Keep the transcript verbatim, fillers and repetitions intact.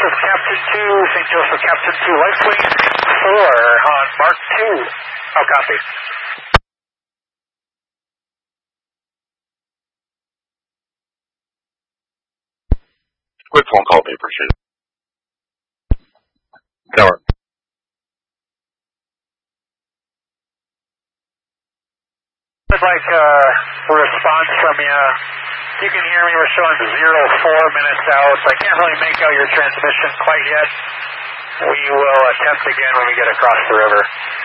Joseph, Captain two, Saint Joseph, Captain two, LifeWing four on Mark two. Oh, copy. Quick phone call, me, appreciate it. Tower. I'd like uh, a response from you. You can hear me, we're showing zero four minutes out. I can't really make out your transmission quite yet. We will attempt again when we get across the river.